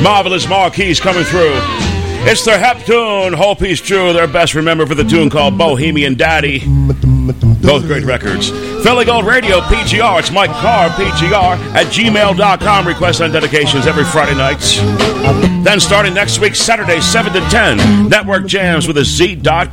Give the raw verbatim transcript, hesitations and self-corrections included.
Marvelous Marquis coming through. It's their Hep tune, Whole Piece True. They're best remembered for the tune called Bohemian Daddy. Both great records. Philly Gold Radio, P G R. It's Mike Carr, P G R, at gmail dot com. Requests and dedications every Friday nights. Then starting next week, Saturday, seven to ten, Network Jams with a Z dot